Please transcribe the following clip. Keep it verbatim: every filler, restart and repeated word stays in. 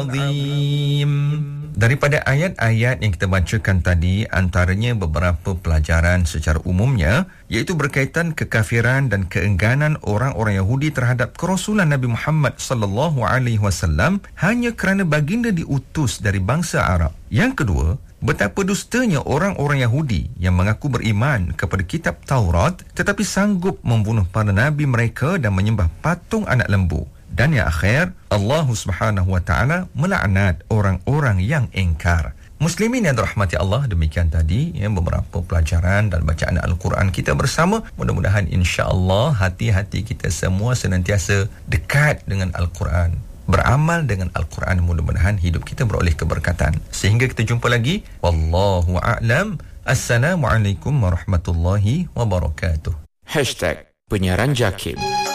azim. Daripada ayat-ayat yang kita bacakan tadi, antaranya beberapa pelajaran secara umumnya, iaitu berkaitan kekafiran dan keengganan orang-orang Yahudi terhadap kerasulan Nabi Muhammad sallallahu alaihi wasallam hanya kerana baginda diutus dari bangsa Arab. Yang kedua, betapa dustanya orang-orang Yahudi yang mengaku beriman kepada kitab Taurat tetapi sanggup membunuh para nabi mereka dan menyembah patung anak lembu. Dan yang akhir, Allah Subhanahu wa taala melaknat orang-orang yang ingkar. Muslimin yang dirahmati Allah, demikian tadi ya beberapa pelajaran dan bacaan Al-Quran kita bersama. Mudah-mudahan insya-Allah hati-hati kita semua senantiasa dekat dengan Al-Quran, beramal dengan Al-Quran. Mudah-mudahan hidup kita beroleh keberkatan. Sehingga kita jumpa lagi. Wallahu a'lam. Assalamualaikum warahmatullahi wabarakatuh. Hashtag Penyiaran Jakim.